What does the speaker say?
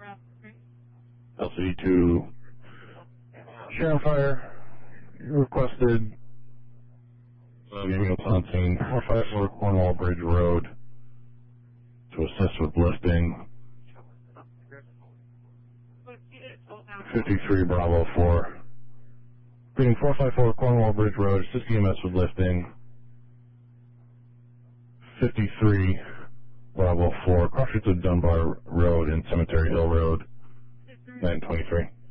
LCD to Sharon Fire. You requested ambulance on scene 454 Cornwall Bridge Road to assist with lifting. 53 Bravo 4. Reading 454 Cornwall Bridge Road, assist EMS with lifting. 53 Bravo 4, cross streets of Dunbar Road and Cemetery Hill Road, 923.